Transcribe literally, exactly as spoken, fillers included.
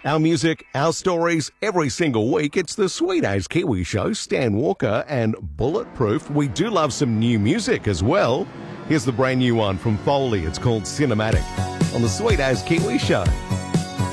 Our music, our stories, every single week. It's the Sweet As Kiwi Show. Stan Walker and Bulletproof. We do love some new music as well. Here's the brand new one from Foley. It's called Cinematic on the Sweet As Kiwi Show.